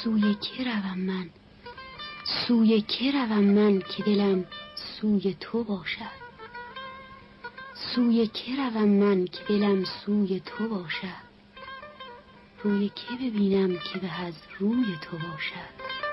سوی که روم من، سوی که روم من که دلم سوی تو باشد. سوی که روم من که دلم سوی تو باشد. روی که ببینم که به از روی تو باشد.